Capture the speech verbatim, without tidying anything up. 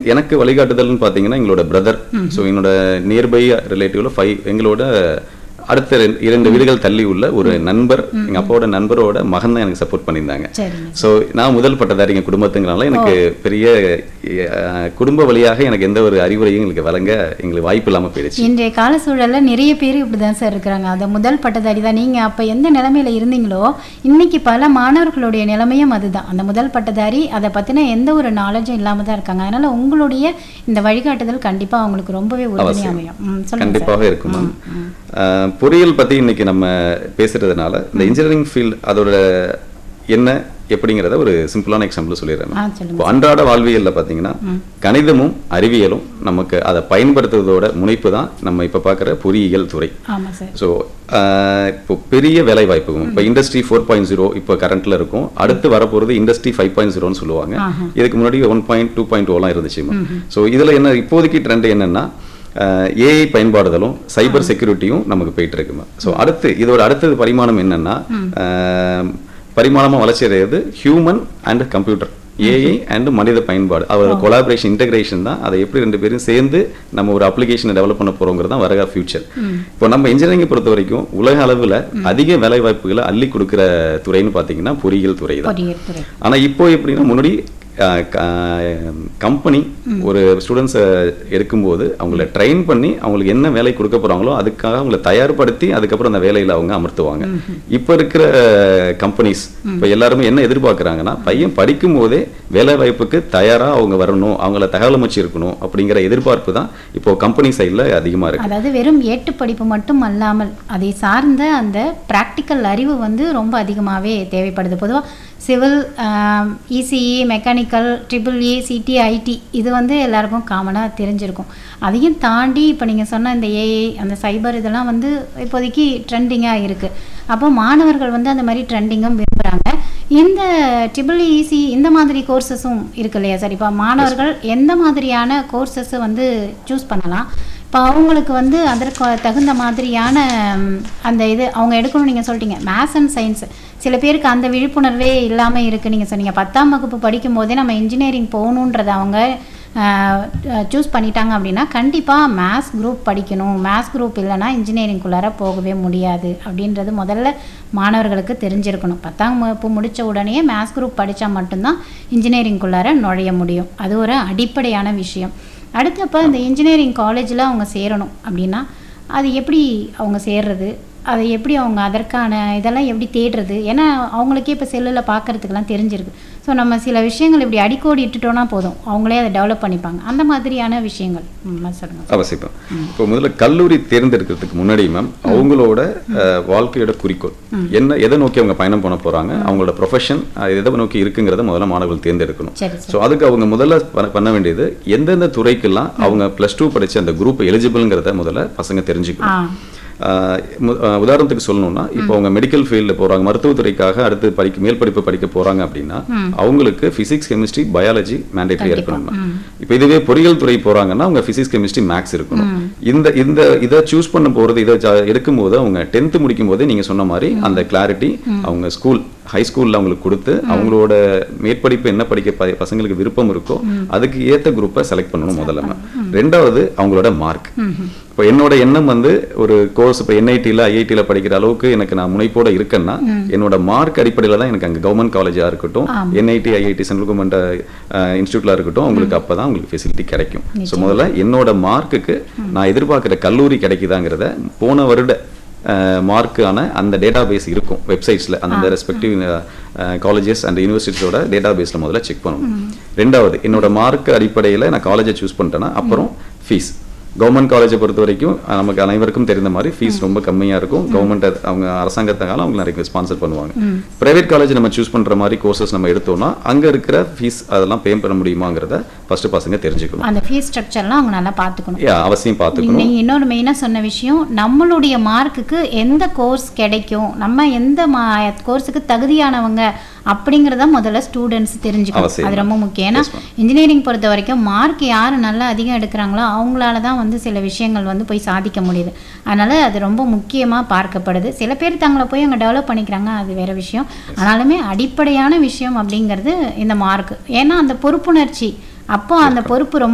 எனக்கு வழிகாட்டுதல்னு பார்த்தீங்கன்னா எங்களோட பிரதர். ஸோ என்னோட நியர்பை ரிலேட்டிவ்ல ஃபைவ் எங்களோட அடுத்த இரண்டு வீடுகள் தள்ளி உள்ள ஒரு நண்பர், எங்க அப்பாவோட நண்பரோட மகன் தான் எனக்கு சப்போர்ட் பண்ணியிருந்தாங்க. ஸோ நான் முதல் பட்டதாரி எங்க குடும்பத்துங்கனால எனக்கு பெரிய குடும்ப வழியாக எனக்கு எந்த ஒரு அறிவுரையும் எங்களுக்கு வழங்க எங்களுக்கு வாய்ப்பு இல்லாமல் போயிடுச்சு. இன்றைய கால சூழல்ல நிறைய பேர் இப்படிதான் சார் இருக்கிறாங்க. அந்த முதல் பட்டதாரி தான். நீங்க அப்ப எந்த நிலைமையில இருந்தீங்களோ இன்னைக்கு பல மாணவர்களுடைய நிலைமையும் அதுதான். அந்த முதல் பட்டதாரி அதை பத்தின எந்த ஒரு நாலேஜும் இல்லாம தான் இருக்காங்க. அதனால உங்களுடைய இந்த வழிகாட்டுதல் கண்டிப்பா அவங்களுக்கு ரொம்பவே உறுதுணையா அமையும். கண்டிப்பாக இருக்கும். பொறியியல் பத்தி இன்னைக்கு நம்ம பேசுறதுனால இந்த இன்ஜினியரிங் ஃபீல்ட் அதோட என்ன எப்படிங்கிறத ஒரு சிம்பிளான எக்ஸாம்பிள் சொல்லிடுறேன். இப்போ அன்றாட வாழ்வியல்ல பாத்தீங்கன்னா கணிதமும் அறிவியலும் நமக்கு அதை பயன்படுத்துவதோட முனைப்பு தான் நம்ம இப்ப பாக்குற பொறியியல் துறை. ஸோ இப்போ பெரிய வேலை வாய்ப்பு இப்போ இண்டஸ்ட்ரி ஃபோர் பாயிண்ட் ஜீரோ இப்போ கரண்ட்ல இருக்கும். அடுத்து வரப்போறது இண்டஸ்ட்ரி ஃபைவ் பாயிண்ட் ஜீரோன்னு சொல்லுவாங்க. இதுக்கு முன்னாடி ஒன் பாயிண்ட் டூ பாயிண்ட் ஓலாம் இருந்துச்சு. ஸோ இதுல என்ன இப்போதைக்கு ட்ரெண்ட் என்னன்னா ஏஐ பயன்பாடுதலும் சைபர் செக்யூரிட்டியும் நமக்கு போயிட்டு இருக்குமா. ஸோ அடுத்து இதோட அடுத்தது பரிமாணம் என்னன்னா பரிமாணமா வளர்ச்சி அடைகிறது human and computer, AI and மனித பயன்பாடு, அதோட கொலாபரேஷன் இன்டெகிரேஷன் தான். அதை எப்படி ரெண்டு பேரும் சேர்ந்து நம்ம ஒரு அப்ளிகேஷனை டெவலப் பண்ண போறோங்கிறது தான் வரக ஃபியூச்சர். இப்போ நம்ம இன்ஜினியரிங் பொறுத்த வரைக்கும் உலக அளவில் அதிக வேலை வாய்ப்புகளை அள்ளி கொடுக்குற துறைன்னு பார்த்தீங்கன்னா பொறியியல் துறை தான். ஆனால் இப்போ எப்படின்னா முன்னாடி கம்பெனி ஒரு ஸ்டூடெண்ட்ஸை எடுக்கும்போது அவங்கள ட்ரெயின் பண்ணி அவங்களுக்கு என்ன வேலை கொடுக்க போறாங்களோ அதுக்காக அவங்களை தயார்படுத்தி அதுக்கப்புறம் அந்த வேலையில அவங்க அமர்த்துவாங்க. இப்ப இருக்கிற கம்பெனிஸ் இப்ப எல்லாருமே என்ன எதிர்பார்க்கறாங்கன்னா பையன் படிக்கும் போதே வேலை வாய்ப்புக்கு தயாரா அவங்க வரணும், அவங்கள தகவலமைச்சு இருக்கணும் அப்படிங்கிற எதிர்பார்ப்பு தான் இப்போ கம்பெனி சைட்ல அதிகமா இருக்கு. அதாவது வெறும் ஏட்டு படிப்பு மட்டும் அல்லாமல் அதை சார்ந்த அந்த பிராக்டிக்கல் அறிவு வந்து ரொம்ப அதிகமாகவே தேவைப்படுது. பொதுவாக civil, ECE, mechanical, triple E, CD, ID இது வந்து எல்லாருக்கும் காமனாக தெரிஞ்சிருக்கும். அதையும் தாண்டி இப்போ நீங்கள் சொன்ன இந்த ஏஐ, அந்த சைபர் இதெல்லாம் வந்து இப்போதைக்கு ட்ரெண்டிங்காக இருக்குது. அப்போ மாணவர்கள் வந்து அந்த மாதிரி ட்ரெண்டிங்கும் விரும்புகிறாங்க. இந்த ட்ரிபிள் இசி இந்த மாதிரி கோர்சஸும் இருக்கு இல்லையா சார்? இப்போ மாணவர்கள் எந்த மாதிரியான கோர்சஸ் வந்து சூஸ் பண்ணலாம்? இப்போ அவங்களுக்கு வந்து அதற்கு தகுந்த மாதிரியான அந்த இது அவங்க எடுக்கணும்னு நீங்கள் சொல்லிட்டீங்க. மேத்ஸ் அண்ட் சயின்ஸ் சில பேருக்கு அந்த விழிப்புணர்வே இல்லாமல் இருக்குது. நீங்கள் சொன்னீங்க பத்தாம் வகுப்பு படிக்கும் போதே நம்ம இன்ஜினியரிங் போகணுன்றதை அவங்க சூஸ் பண்ணிட்டாங்க அப்படின்னா கண்டிப்பாக மேத்ஸ் குரூப் படிக்கணும், மேத்ஸ் குரூப் இல்லைன்னா இன்ஜினியரிங்குள்ளார போகவே முடியாது அப்படின்றது முதல்ல மாணவர்களுக்கு தெரிஞ்சிருக்கணும். பத்தாம் வகுப்பு முடித்த உடனே மேத்ஸ் குரூப் படித்தா மட்டும்தான் இன்ஜினியரிங்குள்ளார நுழைய முடியும். அது ஒரு அடிப்படையான விஷயம். அடுத்தப்போ இந்த இன்ஜினியரிங் காலேஜில் அவங்க சேரணும் அப்படின்னா அது எப்படி அவங்க சேர்றது, அதை எப்படி அவங்க அதற்கான இதெல்லாம் எப்படி தேடுறது? ஏன்னா அவங்களுக்கே இப்போ செல்லில் பார்க்குறதுக்கெல்லாம் தெரிஞ்சிருக்கு. ஸோ நம்ம சில விஷயங்கள் இப்படி அடிக்கோடி இட்டுட்டோன்னா போதும், அவங்களே அதை டெவலப் பண்ணிப்பாங்க. அந்த மாதிரியான விஷயங்கள் சொல்லுங்க. அவசியம். இப்போ முதல்ல கல்லூரி தேர்ந்தெடுக்கிறதுக்கு முன்னாடி மேம் அவங்களோட வாழ்க்கையோட குறிக்கோள் என்ன, எதை நோக்கி அவங்க பயணம் பண்ண போகிறாங்க, அவங்களோட ப்ரொஃபஷன் எதை நோக்கி இருக்குங்கிறத முதல்ல மாணவர்கள் தேர்ந்தெடுக்கணும். ஸோ அதுக்கு அவங்க முதல்ல பண்ண வேண்டியது எந்தெந்த துறைக்கெல்லாம் அவங்க ப்ளஸ் டூ படித்த அந்த குரூப் எலிஜிபிள்ங்கிறத முதல்ல பசங்க தெரிஞ்சுக்கணும். உதாரணத்துக்கு சொல்லணும்னா இப்போ அவங்க மெடிக்கல் ஃபீல்டு போறாங்க, மருத்துவத்துறைக்காக அடுத்து படிக்க மேல் படிப்பு படிக்க போறாங்க அப்படின்னா அவங்களுக்கு பிசிக்ஸ், கெமிஸ்ட்ரி, பயாலஜி மேண்டேட்டரியா இருக்கணும். இப்போ இதுவே பொறியியல் துறை போறாங்கன்னா அவங்க பிசிக்ஸ், கெமிஸ்ட்ரி, மேக்ஸ் இருக்கணும். இந்த இந்த இதை சூஸ் பண்ண போறது இதை எடுக்கும் போது அவங்க டென்த் முடிக்கும் போதே நீங்க சொன்ன மாதிரி அந்த கிளாரிட்டி அவங்க ஸ்கூல் ஹை ஸ்கூல்ல அவங்களுக்கு கொடுத்து அவங்களோட மேற்படிப்பு என்ன படிக்க பசங்களுக்கு விருப்பம் இருக்கோ அதுக்கு ஏற்ற குரூப்பை செலக்ட் பண்ணணும் முதல்ல. ரெண்டாவது அவங்களோட மார்க். இப்போ என்னோட எண்ணம் வந்து ஒரு கோர்ஸ் இப்போ என்ஐடியில் ஐஐடியில் படிக்கிற அளவுக்கு எனக்கு நான் முனைப்போட இருக்கேன்னா என்னோட மார்க் அடிப்படையில் தான் எனக்கு அங்கே கவர்மெண்ட் காலேஜாக இருக்கட்டும், என்ஐடி, ஐஐடி, சென்ட்ரல் கவர்மெண்ட் இன்ஸ்டியூட்ல இருக்கட்டும் அவங்களுக்கு அப்போ தான் உங்களுக்கு ஃபெசிலிட்டி கிடைக்கும். ஸோ முதல்ல என்னோட மார்க்குக்கு நான் எதிர்பார்க்குற கல்லூரி கிடைக்குதாங்கிறத போன வருட மார்க்கான அந்த டேட்டா பேஸ் இருக்கும் வெப்சைட்ஸில், அந்த ரெஸ்பெக்டிவ் காலேஜஸ் அண்ட் யூனிவர்சிட்டிஸோட டேட்டா பேஸில் முதல்ல செக் பண்ணணும். ரெண்டாவது என்னோட மார்க் அடிப்படையில் நான் காலேஜை சூஸ் பண்ணிட்டேன்னா அப்புறம் ஃபீஸ். கவர்மெண்ட் காலேஜை பொறுத்த வரைக்கும் நமக்கு அனைவருக்கும் தெரிந்த மாதிரி ஃபீஸ் ரொம்ப கம்மியாக இருக்கும். கவர்மெண்ட் அவங்க அரசாங்கத்தால அவங்க நிறைய ஸ்பான்சர் பண்ணுவாங்க. பிரைவேட் காலேஜ் நம்ம சூஸ் பண்ணுற மாதிரி கோர்சஸ் நம்ம எடுத்தோம்னா அங்கே இருக்கிற ஃபீஸ் அதெல்லாம் பே பண்ண முடியுமாங்கிறத ஃபர்ஸ்ட் பசங்க தெரிஞ்சுக்கணும். அந்த ஃபீஸ் ஸ்ட்ரக்சர்லாம் அவங்க நல்லா பார்த்துக்கணும். அவசியம் பார்த்துக்கணும். நீங்கள் இன்னொரு மெயினாக சொன்ன விஷயம் நம்மளுடைய மார்க்குக்கு எந்த கோர்ஸ் கிடைக்கும், நம்ம எந்த கோர்ஸுக்கு தகுதியானவங்க அப்படிங்கிறத முதல்ல ஸ்டூடெண்ட்ஸ் தெரிஞ்சுக்கணும். அது ரொம்ப முக்கியம். ஏன்னா இன்ஜினியரிங் பொறுத்த வரைக்கும் மார்க் யார் நல்லா அதிகம் எடுக்கிறாங்களோ அவங்களால தான் வந்து சில விஷயங்கள் வந்து போய் சாதிக்க முடியுது. அதனால அது ரொம்ப முக்கியமாக பார்க்கப்படுது. சில பேர் தங்களை போய் அங்கே டெவலப் பண்ணிக்கிறாங்க, அது வேற விஷயம். ஆனாலுமே அடிப்படையான விஷயம் அப்படிங்கிறது இந்த மார்க். ஏன்னா அந்த பொறுப்புணர்ச்சி, அப்போ அந்த பொறுப்பு ரொம்ப